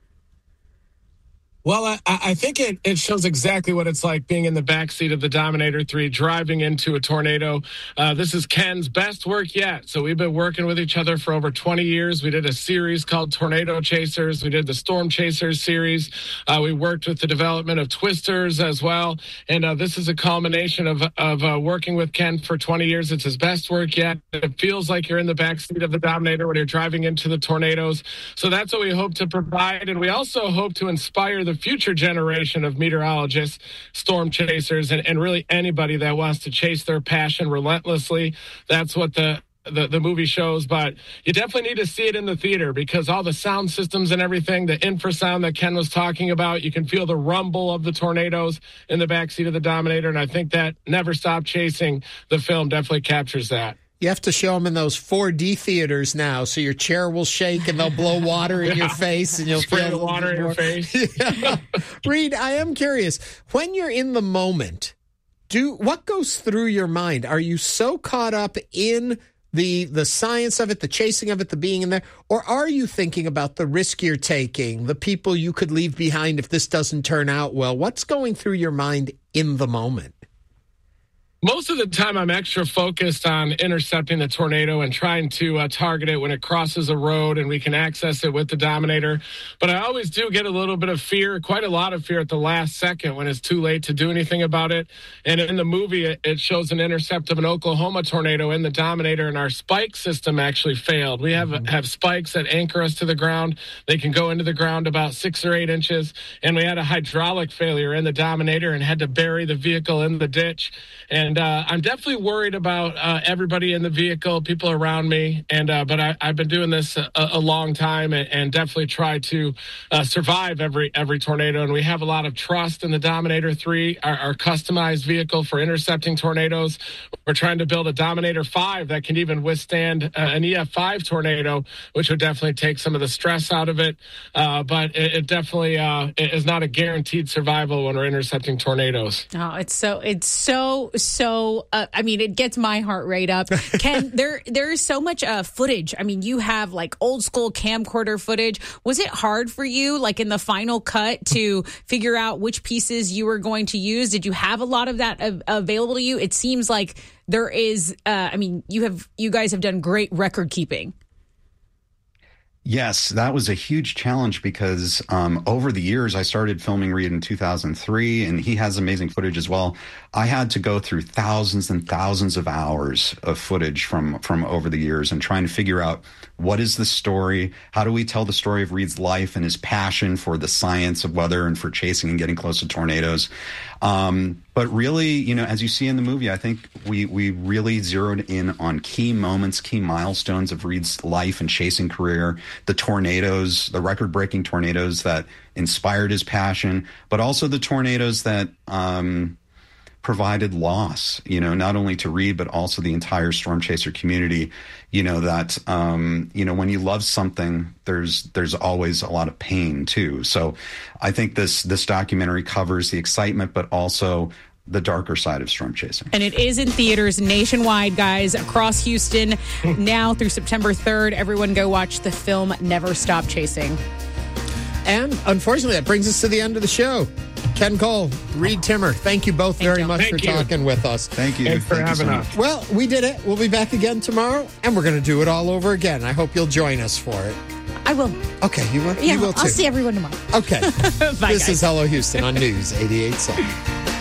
Well, I, I think it, it shows exactly what it's like being in the backseat of the Dominator three, driving into a tornado. Uh, this is Ken's best work yet. So we've been working with each other for over twenty years. We did a series called Tornado Chasers. We did the Storm Chasers series. Uh, we worked with the development of Twisters as well. And uh, this is a culmination of, of uh, working with Ken for twenty years. It's his best work yet. It feels like you're in the backseat of the Dominator when you're driving into the tornadoes. So that's what we hope to provide. And we also hope to inspire the future generation of meteorologists, storm chasers, and, and really anybody that wants to chase their passion relentlessly. That's what the The, the movie shows, but you definitely need to see it in the theater because all the sound systems and everything, the infrasound that Ken was talking about, you can feel the rumble of the tornadoes in the backseat of the Dominator, and I think that Never Stop Chasing, the film, definitely captures that. You have to show them in those four D theaters now, so your chair will shake and they'll blow water in Yeah. your face, and you'll Spray feel the water in your face. Yeah. Reed, I am curious, when you're in the moment, do what goes through your mind? Are you so caught up in the the science of it, the chasing of it, the being in there, or are you thinking about the risk you're taking, the people you could leave behind if this doesn't turn out well? What's going through your mind in the moment? Most of the time, I'm extra focused on intercepting the tornado and trying to uh, target it when it crosses a road and we can access it with the Dominator. But I always do get a little bit of fear, quite a lot of fear at the last second when it's too late to do anything about it. And in the movie, it, it shows an intercept of an Oklahoma tornado in the Dominator, and our spike system actually failed. We have, mm-hmm. have spikes that anchor us to the ground. They can go into the ground about six or eight inches. And we had a hydraulic failure in the Dominator and had to bury the vehicle in the ditch. And And uh, I'm definitely worried about uh, everybody in the vehicle, people around me. And uh, but I, I've been doing this a, a long time and, and definitely try to uh, survive every every tornado. And we have a lot of trust in the Dominator three, our, our customized vehicle for intercepting tornadoes. We're trying to build a Dominator five that can even withstand uh, an E F five tornado, which would definitely take some of the stress out of it. Uh, but it, it definitely uh, it is not a guaranteed survival when we're intercepting tornadoes. Oh, it's so it's so so. So, uh, I mean, it gets my heart rate up. Ken, there there is so much uh, footage. I mean, you have like old school camcorder footage. Was it hard for you, like in the final cut, to figure out which pieces you were going to use? Did you have a lot of that av- available to you? It seems like there is. Uh, I mean, you have you guys have done great record keeping. Yes, that was a huge challenge because um, over the years, I started filming Reed in two thousand three, and he has amazing footage as well. I had to go through thousands and thousands of hours of footage from, from over the years and trying to figure out what is the story, how do we tell the story of Reed's life and his passion for the science of weather and for chasing and getting close to tornadoes. Um, but really, you know, as you see in the movie, I think we, we really zeroed in on key moments, key milestones of Reed's life and chasing career, the tornadoes, the record-breaking tornadoes that inspired his passion, but also the tornadoes that um, provided loss, you know, not only to Reed, but also the entire storm chaser community. You know, that, um, you know, when you love something, there's there's always a lot of pain, too. So I think this this documentary covers the excitement, but also the darker side of storm chasing. And it is in theaters nationwide, guys, across Houston now through September third. Everyone go watch the film Never Stop Chasing. And unfortunately, that brings us to the end of the show. Ken Cole, Reed Timmer, thank you both very much Thank for you. talking with us. Thank you. Thanks for Thank you having so us. much. Well, we did it. We'll be back again tomorrow, and we're going to do it all over again. I hope you'll join us for it. I will. Okay, you will? Yeah, you will too. I'll see everyone tomorrow. Okay. Bye, This guys. is Hello Houston on News eighty-eight point seven.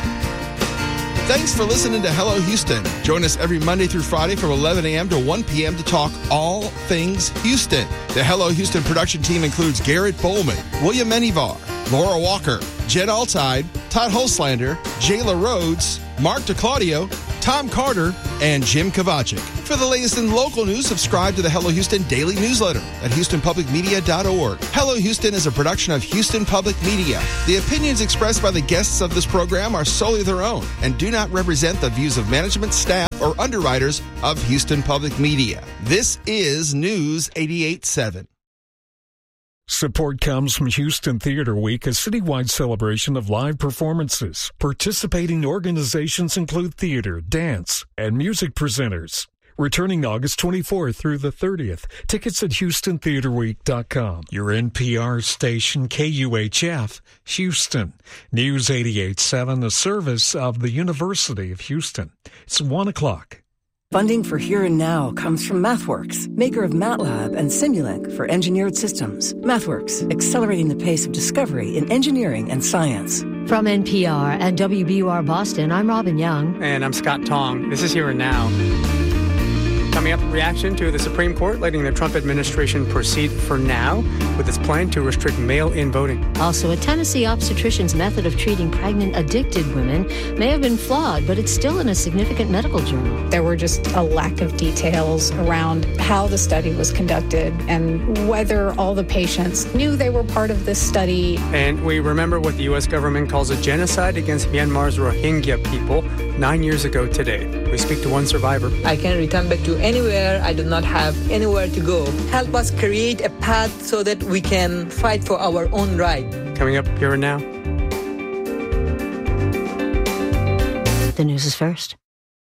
Thanks for listening to Hello Houston. Join us every Monday through Friday from eleven a.m. to one p.m. to talk all things Houston. The Hello Houston production team includes Garrett Bowman, William Menivar, Laura Walker, Jen Altide, Todd Holslander, Jayla Rhodes, Mark DeClaudio, Tom Carter, and Jim Kovacic. For the latest in local news, subscribe to the Hello Houston daily newsletter at houston public media dot org. Hello Houston is a production of Houston Public Media. The opinions expressed by the guests of this program are solely their own and do not represent the views of management, staff, or underwriters of Houston Public Media. This is News eighty-eight point seven. Support comes from Houston Theater Week, a citywide celebration of live performances. Participating organizations include theater, dance, and music presenters. Returning August twenty-fourth through the thirtieth. Tickets at houston theater week dot com. Your N P R station, K U H F, Houston. News eighty-eight point seven, a service of the University of Houston. It's one o'clock. Funding for Here and Now comes from MathWorks, maker of MATLAB and Simulink for engineered systems. MathWorks, accelerating the pace of discovery in engineering and science. From N P R and W B U R Boston, I'm Robin Young. And I'm Scott Tong. This is Here and Now. Coming up, reaction to the Supreme Court letting the Trump administration proceed for now with its plan to restrict mail-in voting. Also, a Tennessee obstetrician's method of treating pregnant, addicted women may have been flawed, but it's still in a significant medical journal. There were just a lack of details around how the study was conducted and whether all the patients knew they were part of this study. And we remember what the U S government calls a genocide against Myanmar's Rohingya people nine years ago today. We speak to one survivor. I can return back to anywhere. I do not have anywhere to go. Help us create a path so that we can fight for our own right. Coming up Here and Now. The news is first.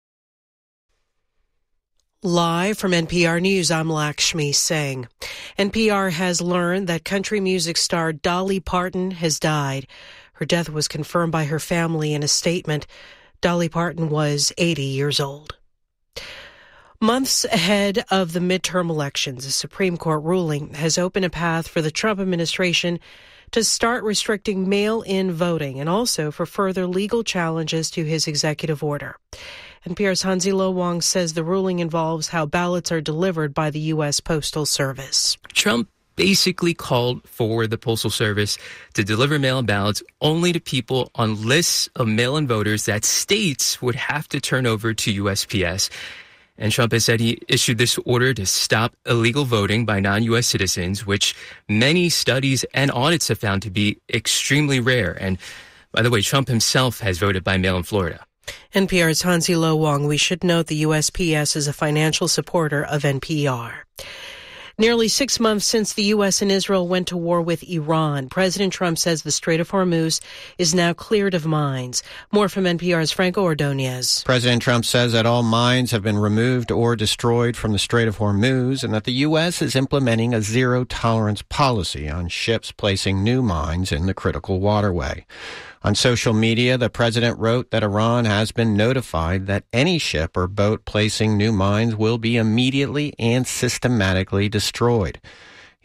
Live from N P R News, I'm Lakshmi Singh. N P R has learned that country music star Dolly Parton has died. Her death was confirmed by her family in a statement. Dolly Parton was eighty years old. Months ahead of the midterm elections, a Supreme Court ruling has opened a path for the Trump administration to start restricting mail-in voting and also for further legal challenges to his executive order. N P R's Hansi Lo Wang says the ruling involves how ballots are delivered by the U S Postal Service. Trump basically called for the Postal Service to deliver mail-in ballots only to people on lists of mail-in voters that states would have to turn over to U S P S. And Trump has said he issued this order to stop illegal voting by non-U S citizens, which many studies and audits have found to be extremely rare. And by the way, Trump himself has voted by mail in Florida. N P R's Hansi Lo Wang. We should note the U S P S is a financial supporter of N P R. Nearly six months since the U S and Israel went to war with Iran, President Trump says the Strait of Hormuz is now cleared of mines. More from N P R's Franco Ordonez. President Trump says that all mines have been removed or destroyed from the Strait of Hormuz and that the U S is implementing a zero-tolerance policy on ships placing new mines in the critical waterway. On social media, the president wrote that Iran has been notified that any ship or boat placing new mines will be immediately and systematically destroyed.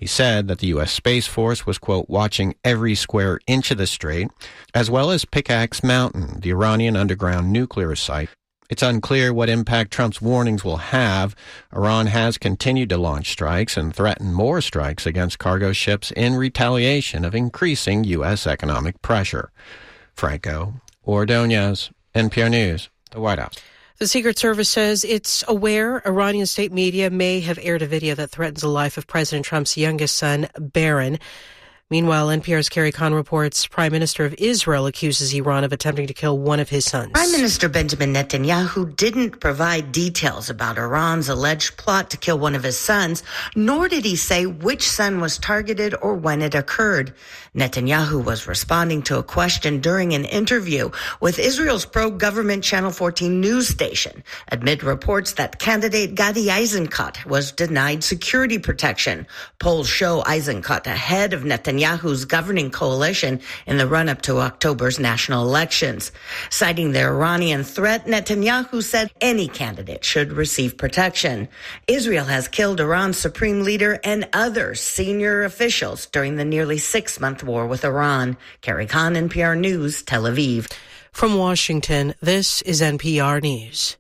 He said that the U S Space Force was, quote, watching every square inch of the strait, as well as Pickaxe Mountain, the Iranian underground nuclear site. It's unclear what impact Trump's warnings will have. Iran has continued to launch strikes and threaten more strikes against cargo ships in retaliation of increasing U S economic pressure. Franco Ordonez, N P R News, the White House. The Secret Service says it's aware Iranian state media may have aired a video that threatens the life of President Trump's youngest son, Barron. Meanwhile, N P R's Carrie Kahn reports Prime Minister of Israel accuses Iran of attempting to kill one of his sons. Prime Minister Benjamin Netanyahu didn't provide details about Iran's alleged plot to kill one of his sons, nor did he say which son was targeted or when it occurred. Netanyahu was responding to a question during an interview with Israel's pro-government Channel fourteen news station amid reports that candidate Gadi Eisenkot was denied security protection. Polls show Eisenkot ahead of Netanyahu's governing coalition in the run-up to October's national elections. Citing the Iranian threat, Netanyahu said any candidate should receive protection. Israel has killed Iran's supreme leader and other senior officials during the nearly six-month war with Iran. Carrie Kahn, N P R News, Tel Aviv. From Washington, this is N P R News.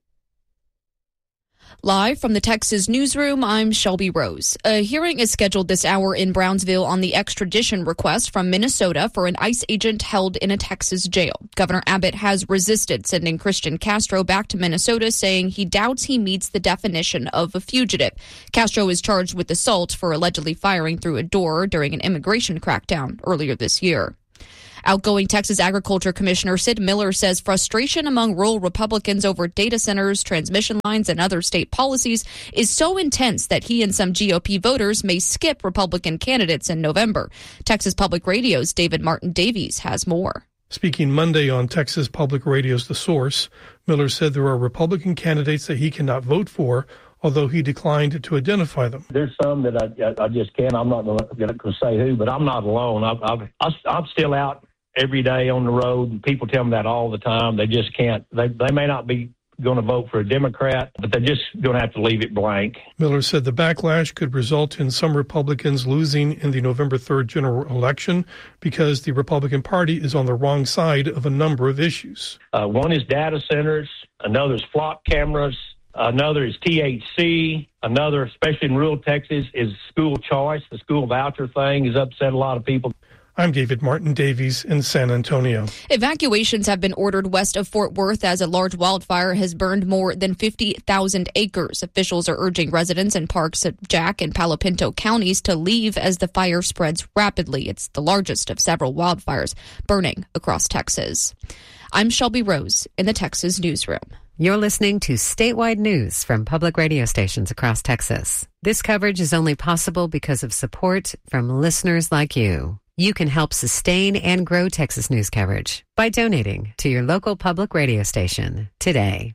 Live from the Texas newsroom, I'm Shelby Rose. A hearing is scheduled this hour in Brownsville on the extradition request from Minnesota for an ICE agent held in a Texas jail. Governor Abbott has resisted sending Christian Castro back to Minnesota, saying he doubts he meets the definition of a fugitive. Castro is charged with assault for allegedly firing through a door during an immigration crackdown earlier this year. Outgoing Texas Agriculture Commissioner Sid Miller says frustration among rural Republicans over data centers, transmission lines, and other state policies is so intense that he and some G O P voters may skip Republican candidates in November. Texas Public Radio's David Martin Davies has more. Speaking Monday on Texas Public Radio's The Source, Miller said there are Republican candidates that he cannot vote for, although he declined to identify them. There's some that I, I just can't. I'm not going to say who, but I'm not alone. I've, I've, I'm still out every day on the road, and people tell me that all the time. They just can't. They, they may not be going to vote for a Democrat, but they're just going to have to leave it blank. Miller said the backlash could result in some Republicans losing in the November third general election because the Republican Party is on the wrong side of a number of issues. Uh, one is data centers. Another is flock cameras. Another is T H C. Another, especially in rural Texas, is school choice. The school voucher thing has upset a lot of people. I'm David Martin Davies in San Antonio. Evacuations have been ordered west of Fort Worth as a large wildfire has burned more than fifty thousand acres. Officials are urging residents in parts of Jack and Palo Pinto counties to leave as the fire spreads rapidly. It's the largest of several wildfires burning across Texas. I'm Shelby Rose in the Texas newsroom. You're listening to statewide news from public radio stations across Texas. This coverage is only possible because of support from listeners like you. You can help sustain and grow Texas news coverage by donating to your local public radio station today.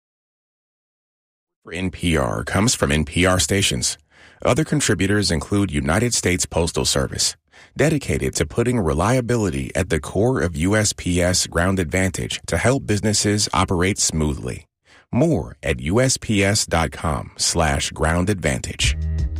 For N P R comes from N P R stations. Other contributors include United States Postal Service, dedicated to putting reliability at the core of U S P S Ground Advantage to help businesses operate smoothly. More at usps.com slash ground advantage.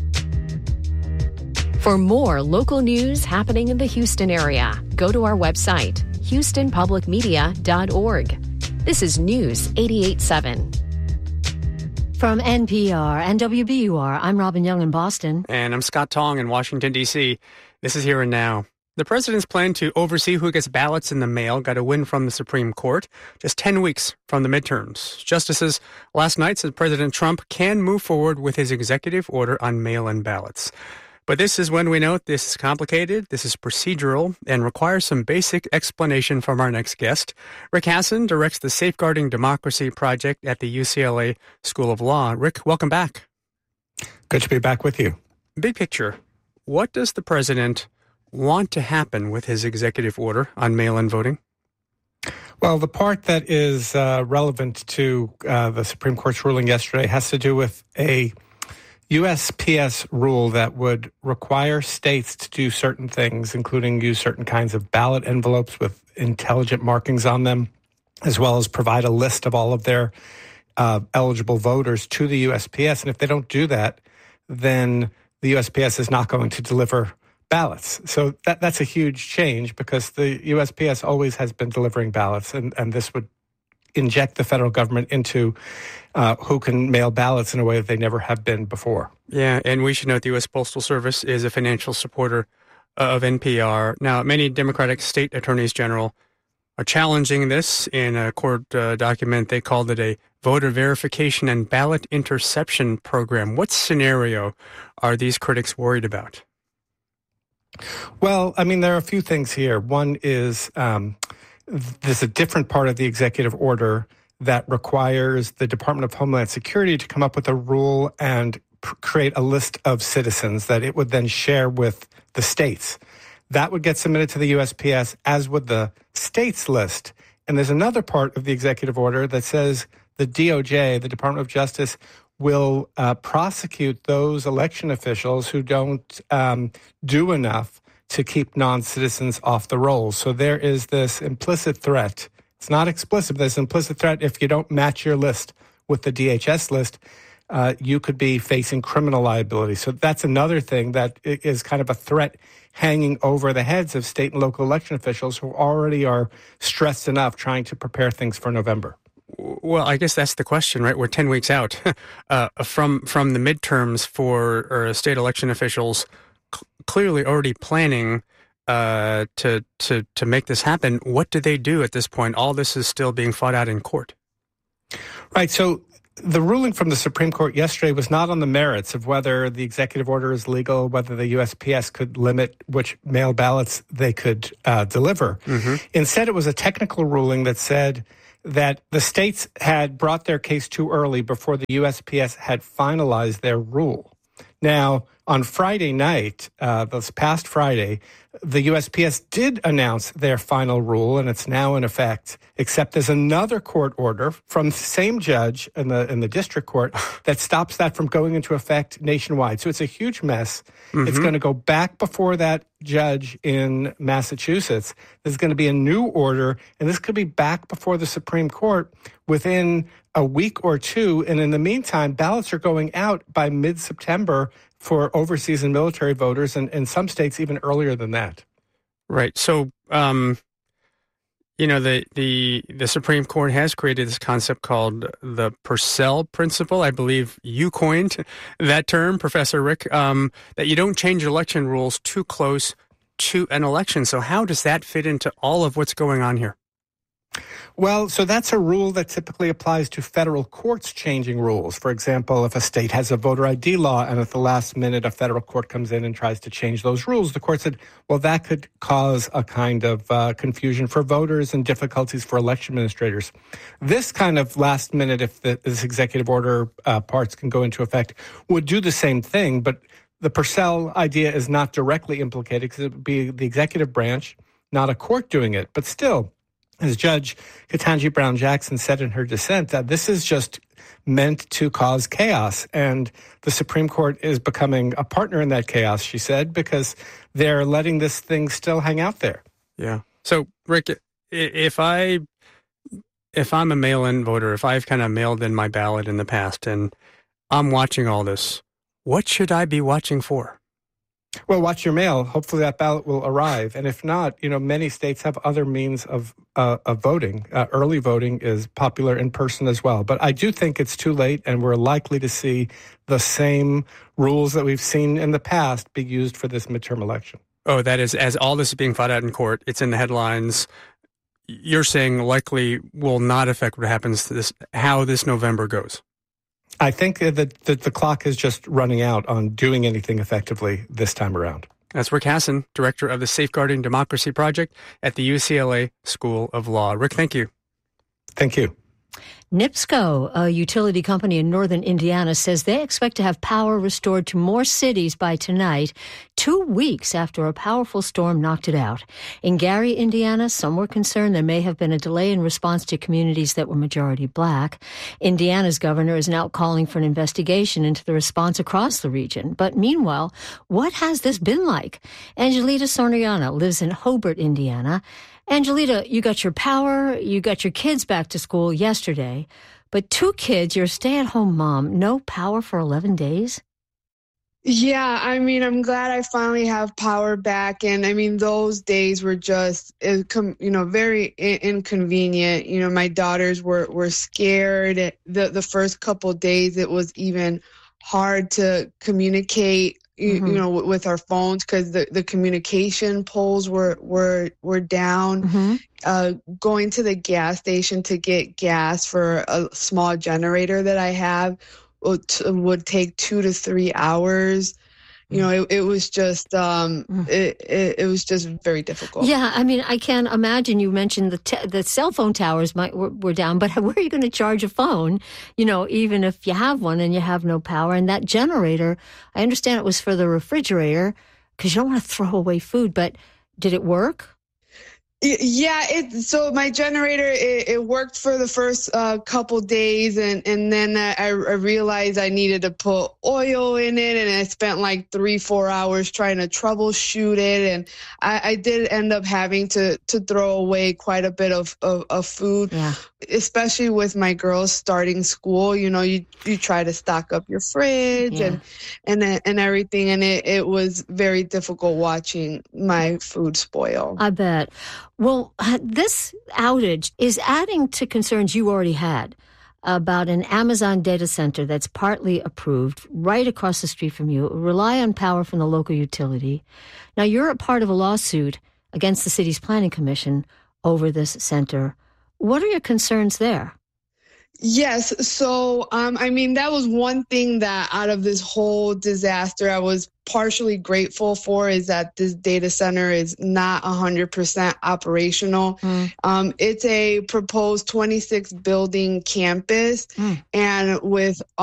For more local news happening in the Houston area, go to our website, houston public media dot org. This is News eighty-eight point seven. From N P R and W B U R, I'm Robin Young in Boston. And I'm Scott Tong in Washington, D C. This is Here and Now. The president's plan to oversee who gets ballots in the mail got a win from the Supreme Court just ten weeks from the midterms. Justices last night said President Trump can move forward with his executive order on mail-in ballots. But this is when we note this is complicated, this is procedural, and requires some basic explanation from our next guest. Rick Hasen directs the Safeguarding Democracy Project at the U C L A School of Law. Rick, welcome back. Good to be back with you. Big picture, what does the president want to happen with his executive order on mail-in voting? Well, the part that is uh, relevant to uh, the Supreme Court's ruling yesterday has to do with a U S P S rule that would require states to do certain things, including use certain kinds of ballot envelopes with intelligent markings on them, as well as provide a list of all of their uh, eligible voters to the U S P S. And if they don't do that, then the U S P S is not going to deliver ballots. So that that's a huge change because the U S P S always has been delivering ballots, and, and this would inject the federal government into uh, who can mail ballots in a way that they never have been before. Yeah, and we should note the U S Postal Service is a financial supporter of N P R. Now, many Democratic state attorneys general are challenging this. In a court uh, document, they called it a voter verification and ballot interception program. What scenario are these critics worried about? Well, I mean, there are a few things here. One is um, there's a different part of the executive order that requires the Department of Homeland Security to come up with a rule and pr- create a list of citizens that it would then share with the states. That would get submitted to the U S P S, as would the states list. And there's another part of the executive order that says the D O J, the Department of Justice, will uh, prosecute those election officials who don't um, do enough to keep non-citizens off the rolls. So there is this implicit threat. It's not explicit, but there's implicit threat. If you don't match your list with the D H S list, uh, you could be facing criminal liability. So that's another thing that is kind of a threat hanging over the heads of state and local election officials who already are stressed enough trying to prepare things for November. Well, I guess that's the question, right? We're ten weeks out uh, from from the midterms for uh, state election officials, c- clearly already planning uh, to to to make this happen. What do they do at this point? All this is still being fought out in court. Right. So the ruling from the Supreme Court yesterday was not on the merits of whether the executive order is legal, whether the U S P S could limit which mail ballots they could uh, deliver. Mm-hmm. Instead, it was a technical ruling that said that the states had brought their case too early before the U S P S had finalized their rule. Now, on Friday night, uh, this past Friday, the U S P S did announce their final rule, and it's now in effect, except there's another court order from the same judge in the in the district court that stops that from going into effect nationwide. So it's a huge mess. Mm-hmm. It's going to go back before that judge in Massachusetts. There's going to be a new order, and this could be back before the Supreme Court within a week or two. And in the meantime, ballots are going out by mid-September for overseas and military voters, and in some states even earlier than that. Right. So, um, you know, the, the the Supreme Court has created this concept called the Purcell Principle. I believe you coined that term, Professor Rick, um, that you don't change election rules too close to an election. So how does that fit into all of what's going on here? Well, so that's a rule that typically applies to federal courts changing rules. For example, if a state has a voter I D law and at the last minute a federal court comes in and tries to change those rules, the court said, well, that could cause a kind of uh, confusion for voters and difficulties for election administrators. This kind of last minute, if the, this executive order uh, parts can go into effect, would do the same thing. But the Purcell idea is not directly implicated because it would be the executive branch, not a court doing it. But still, as Judge Ketanji Brown Jackson said in her dissent, that this is just meant to cause chaos. And the Supreme Court is becoming a partner in that chaos, she said, because they're letting this thing still hang out there. Yeah. So, Rick, if I if I'm a mail-in voter, if I've kind of mailed in my ballot in the past and I'm watching all this, what should I be watching for? Well, watch your mail. Hopefully that ballot will arrive. And if not, you know, many states have other means of uh, of voting. Uh, early voting is popular in person as well. But I do think it's too late, and we're likely to see the same rules that we've seen in the past be used for this midterm election. Oh, that is, as all this is being fought out in court, it's in the headlines. You're saying likely will not affect what happens to this, how this November goes. I think that the, the clock is just running out on doing anything effectively this time around. That's Rick Hasen, director of the Safeguarding Democracy Project at the U C L A School of Law. Rick, thank you. Thank you. NIPSCO, a utility company in northern Indiana, says they expect to have power restored to more cities by tonight, two weeks after a powerful storm knocked it out. In Gary, Indiana, some were concerned there may have been a delay in response to communities that were majority black. Indiana's governor is now calling for an investigation into the response across the region. But meanwhile, what has this been like? Angelita Soriano lives in Hobart, Indiana. Angelita, you got your power, you got your kids back to school yesterday, but two kids, you're a stay-at-home mom, no power for eleven days? Yeah, I mean, I'm glad I finally have power back. And I mean, those days were just, you know, very inconvenient. You know, my daughters were, were scared. The, the first couple of days, it was even hard to communicate, you, mm-hmm. you know, with our phones because the, the communication poles were, were, were down. Mm-hmm. Uh, going to the gas station to get gas for a small generator that I have would take two to three hours. You know, it, it was just, um, it, it, it was just very difficult. Yeah, I mean, I can't imagine. You mentioned the te- the cell phone towers might were, were down, but where are you going to charge a phone? You know, even if you have one and you have no power. And that generator, I understand it was for the refrigerator because you don't want to throw away food. But did it work? Yeah, it, so my generator, it, it worked for the first uh, couple days, and, and then I, I realized I needed to put oil in it, and I spent like three, four hours trying to troubleshoot it, and I, I did end up having to, to throw away quite a bit of, of, of food, yeah. especially with my girls starting school. You know, you, you try to stock up your fridge yeah. and, and and everything, and it, it was very difficult watching my food spoil. I bet. Well, this outage is adding to concerns you already had about an Amazon data center that's partly approved right across the street from you, rely on power from the local utility. Now, you're a part of a lawsuit against the city's planning commission over this center. What are your concerns there? Yes. So, um, I mean, that was one thing that out of this whole disaster, I was partially grateful for is that this data center is not one hundred percent operational. Mm. Um, it's a proposed twenty-six building campus, mm. and with